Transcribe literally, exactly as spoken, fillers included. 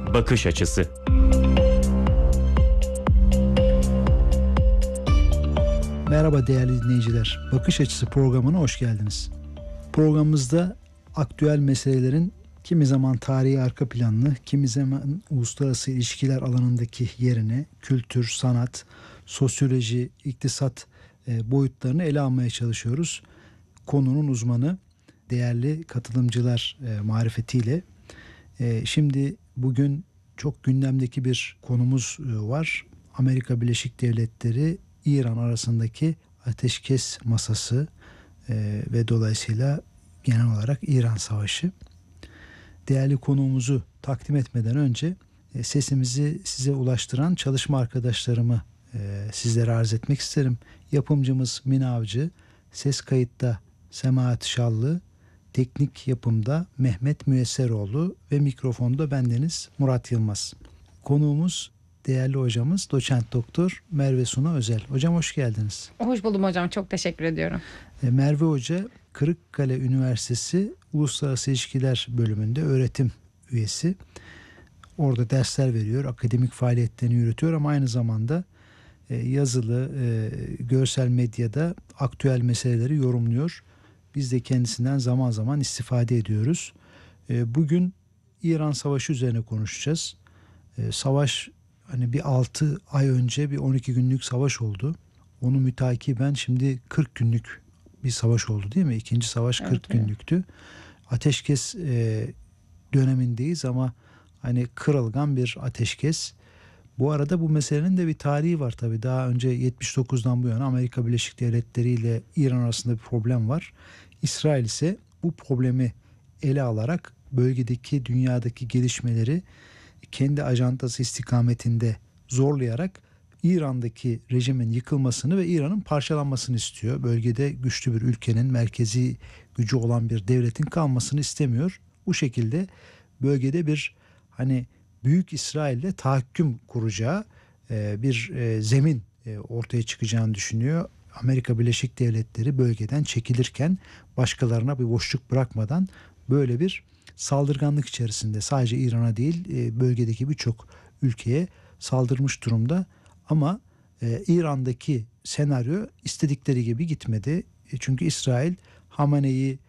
Bakış Açısı. Merhaba değerli dinleyiciler. Bakış Açısı programına hoş geldiniz. Programımızda aktüel meselelerin kimi zaman tarihi arka planını, kimi zaman uluslararası ilişkiler alanındaki yerini, kültür, sanat, sosyoloji, iktisat e, boyutlarını ele almaya çalışıyoruz. Konunun uzmanı, değerli katılımcılar e, marifetiyle. E, şimdi bugün çok gündemdeki bir konumuz e, var. Amerika Birleşik Devletleri İran arasındaki ateşkes masası e, ve dolayısıyla genel olarak İran Savaşı. Değerli konuğumuzu takdim etmeden önce e, sesimizi size ulaştıran çalışma arkadaşlarımı e, sizlere arz etmek isterim. Yapımcımız Mina Avcı, ses kayıtta Semahat Şallı, teknik yapımda Mehmet Müyesseroğlu ve mikrofonda bendeniz Murat Yılmaz. Konuğumuz değerli hocamız Doçent Doktor Merve Suna Özel. Hocam hoş geldiniz. Hoş buldum hocam. Çok teşekkür ediyorum. E, Merve Hoca Kırıkkale Üniversitesi Uluslararası İlişkiler Bölümünde öğretim üyesi. Orada dersler veriyor, akademik faaliyetlerini yürütüyor ama aynı zamanda e, yazılı, e, görsel medyada aktüel meseleleri yorumluyor. Biz de kendisinden zaman zaman istifade ediyoruz. E, bugün İran Savaşı üzerine konuşacağız. E, savaş hani bir altı ay önce bir on iki günlük savaş oldu. Onu mütakiben şimdi kırk günlük bir savaş oldu değil mi? İkinci savaş kırk Evet, evet. günlüktü. Ateşkes e, dönemindeyiz ama hani kırılgan bir ateşkes. Bu arada bu meselenin de bir tarihi var tabii. Daha önce yetmiş dokuzdan bu yana Amerika Birleşik Devletleri ile İran arasında bir problem var. İsrail ise bu problemi ele alarak bölgedeki, dünyadaki gelişmeleri kendi ajandası istikametinde zorlayarak İran'daki rejimin yıkılmasını ve İran'ın parçalanmasını istiyor. Bölgede güçlü bir ülkenin, merkezi gücü olan bir devletin kalmasını istemiyor. Bu şekilde bölgede bir hani Büyük İsrail'le tahakküm kuracağı e, bir e, zemin e, ortaya çıkacağını düşünüyor. Amerika Birleşik Devletleri bölgeden çekilirken başkalarına bir boşluk bırakmadan böyle bir saldırganlık içerisinde sadece İran'a değil e, bölgedeki birçok ülkeye saldırmış durumda. Ama e, İran'daki senaryo istedikleri gibi gitmedi. E, çünkü İsrail Hamane'yi